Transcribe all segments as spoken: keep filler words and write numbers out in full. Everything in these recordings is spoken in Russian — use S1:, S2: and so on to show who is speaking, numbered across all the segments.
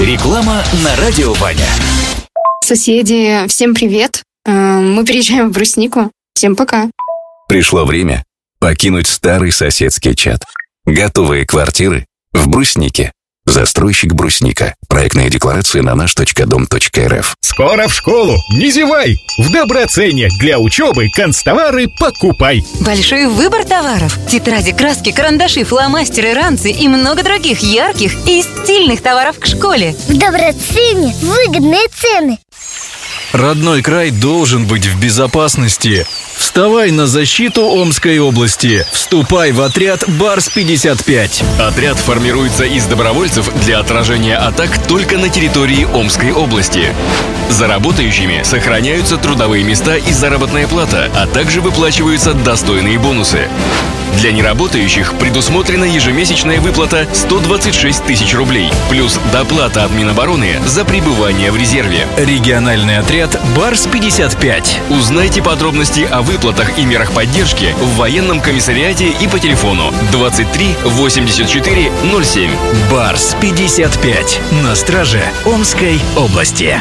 S1: Реклама на радио Ваня.
S2: Соседи, всем привет. Мы переезжаем в Бруснику. Всем пока.
S3: Пришло время покинуть старый соседский чат. Готовые квартиры в Бруснике. Застройщик Брусника. Проектная декларация на наш точка дом точка эр эф.
S4: Скоро в школу, не зевай! В доброцене для учебы канцтовары покупай.
S5: Большой выбор товаров. Тетради, краски, карандаши, фломастеры, ранцы и много других ярких и стильных товаров к школе.
S6: В доброцене выгодные цены.
S7: Родной край должен быть в безопасности. Вставай на защиту Омской области. Вступай в отряд Барс пятьдесят пять.
S8: Отряд формируется из добровольцев для отражения атак только на территории Омской области. За работающими сохраняются трудовые места и заработная плата, а также выплачиваются достойные бонусы. Для неработающих предусмотрена ежемесячная выплата сто двадцать шесть тысяч рублей, плюс доплата от Минобороны за пребывание в резерве.
S7: Региональный отряд Барс пятьдесят пять.
S8: Узнайте подробности о выплатах и мерах поддержки в военном комиссариате и по телефону двадцать три восемьдесят четыре ноль семь.
S7: Барс пятьдесят пять. На страже Омской области.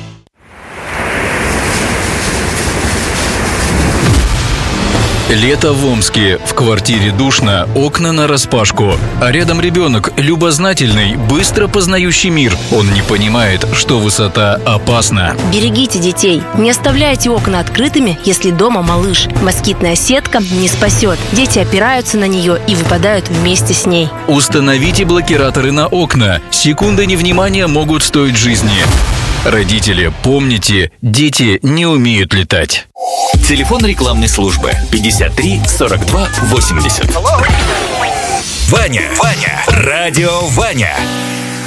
S7: Лето в Омске. В квартире душно, окна нараспашку. А рядом ребенок, любознательный, быстро познающий мир. Он не понимает, что высота опасна.
S9: Берегите детей. Не оставляйте окна открытыми, если дома малыш. Москитная сетка не спасет. Дети опираются на нее и выпадают вместе с ней.
S7: Установите блокираторы на окна. Секунды невнимания могут стоить жизни. Родители, помните, дети не умеют летать.
S1: Телефон рекламной службы пятьдесят три сорок два восемьдесят. Ваня, Ваня, радио Ваня.